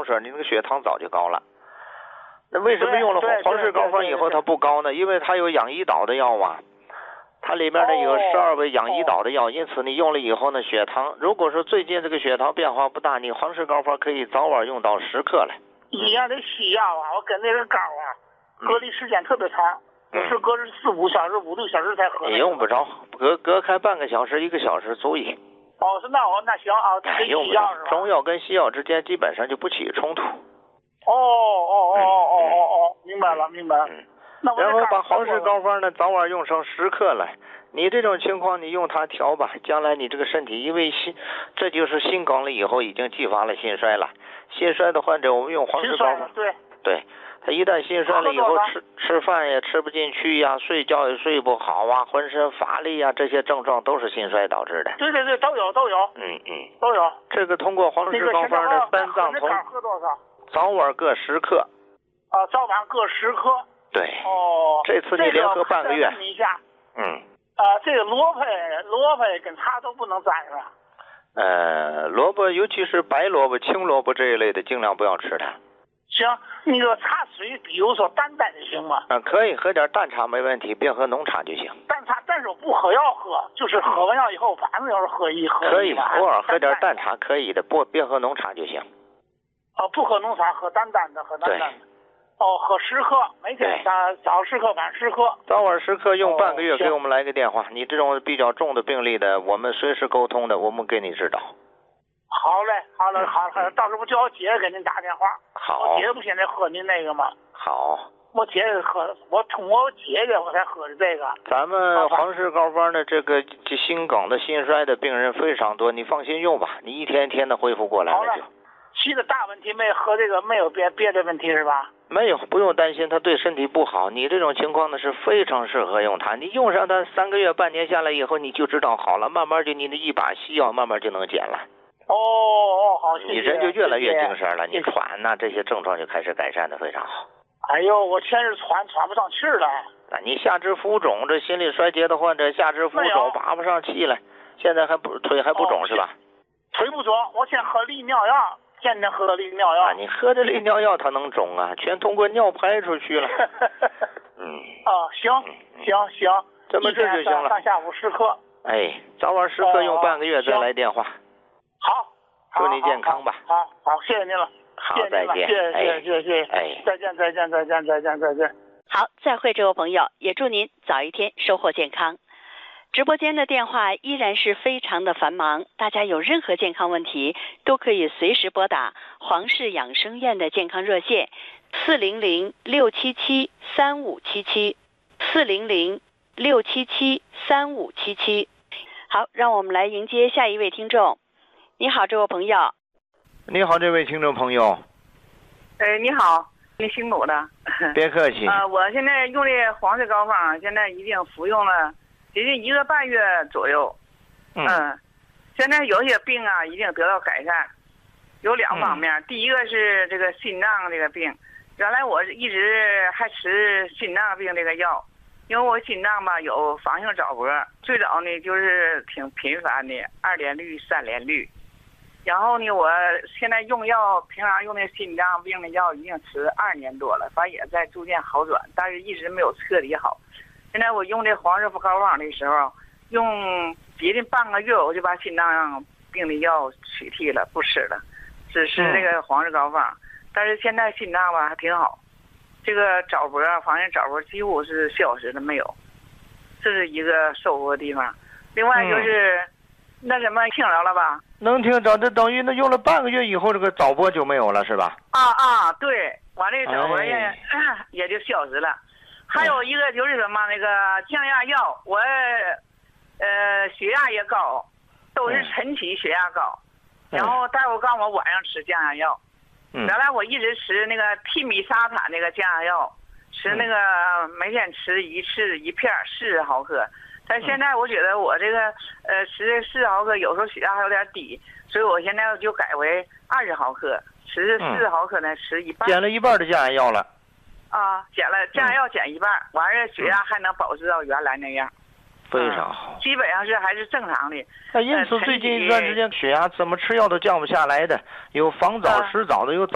水，你那个血糖早就高了。那为什么用了黄氏膏方以后它不高呢？因为它有养胰岛的药啊，它里面呢有12味养胰岛的药，因此你用了以后呢，血糖如果说最近这个血糖变化不大，你黄氏膏方可以早晚用到10克来。 一样的西药啊，我跟那个膏啊，隔离时间特别长，是隔着4、5小时、5、6小时才喝。 也用不着，隔开半个小时、1个小时足矣。 哦，是那行啊，这是西药是吧？ 中药跟西药之间基本上就不起冲突。 明白了。 然后把黄氏膏方呢早晚用上10克来。你这种情况你用它调吧，将来你这个身体因为这就是心梗了以后已经继发了心衰了。心衰的患者我们用黄氏膏方，对，他一旦心衰了以后吃饭也吃不进去呀，睡觉也睡不好啊，浑身乏力呀，这些症状都是心衰导致的。 对，都有。都有。 这个通过黄氏膏方的3藏从喝多少？ 早晚各10克。 早晚各10克。 对。这次你连喝半个月。 问你一下。这个萝卜跟茶都不能沾是吧？ 萝卜尤其是白萝卜、青萝卜这一类的，尽量不要吃它。 行，那个茶水，比如说淡的行吗？ 可以喝点淡茶没问题，别喝浓茶就行。 淡茶，但是不喝药喝，就是喝完药以后，反正要是喝一。 可以，偶尔喝点淡茶可以的，别喝浓茶就行。 不喝浓茶，喝淡的。喝10克，每天早10克，晚10克。 早晚10克，用半个月，给我们来个电话。你这种比较重的病例的，我们随时沟通的，我们给你指导。 好嘞，到时候叫我姐给您打电话。 好。 我姐不现在喝您那个吗？ 好。 我姐喝，我通过我姐姐我才喝的这个。 咱们黄氏膏方的这个心梗的、心衰的病人非常多，你放心用吧，你一天一天的恢复过来了就。 其他大问题没喝这个没有别的问题是吧？ 没有，不用担心，它对身体不好。你这种情况呢是非常适合用它，你用上它3个月、半年下来以后，你就知道好了，慢慢就你的一把西药慢慢就能减了。 好，谢谢。 你人就越来越精神了，你喘呐这些症状就开始改善的非常好。 哎呦，我前日喘不上气了。 你下肢浮肿，这心力衰竭的患者下肢浮肿拔不上气来，现在腿还不肿是吧？ 腿不肿，我先喝利尿药。天天喝利尿药， 你喝的利尿药它能肿啊？全通过尿排出去了。 行， 这么治就行了。 上下午10克。 早晚10克，用半个月再来电话。 好， 祝你健康吧。 好，谢谢您了。 好，再见。 谢谢。再见。 好，再会，这位朋友，也祝您早一天收获健康。直播间的电话依然是非常的繁忙，大家有任何健康问题都可以随时拨打黄氏养生院的健康热线400-677-3577，400-677-3577。好，让我们来迎接下一位听众。你好，这位朋友。 你好，这位听众朋友。 你好，你姓鲁的。 别客气。 我现在用的黄氏膏方，现在已经服用了接近1个半月左右。现在有些病啊已经得到改善，有2方面。第一个是这个心脏这个病，原来我一直还吃心脏病这个药，因为我心脏吧有房性早搏，最早呢就是挺频繁的2连率、3连率。然后呢，我现在用药，平常用那心脏病的药已经吃2年多了，反正也在逐渐好转，但是一直没有彻底好。现在我用这黄氏膏方的时候，用接近半个月，我就把心脏病的药取替了，不吃了，只吃这个黄氏膏方。但是现在心脏吧还挺好，这个早搏房性早搏几乎是消失的没有，这是一个收获的地方。另外就是那什么听着了吧？ 能听着，这等于那用了半个月以后，这个早搏就没有了是吧？ 对，完了早搏也就消失了。还有一个就是什么那个降压药，我血压也高，都是晨起血压高，然后大夫告诉我晚上吃降压药。原来我一直吃那个替米沙坦那个降压药，吃那个每天吃一次1片40毫克，但现在我觉得我这个吃40毫克有时候血压还有点低，所以我现在就改为20毫克，吃40毫克呢吃一半， 减了一半的降压药了。 减了降压药减一半，完事血压还能保持到原来那样， 非常好， 基本上是还是正常的。 那因此最近一段时间血压怎么吃药都降不下来的，有防早食早的，有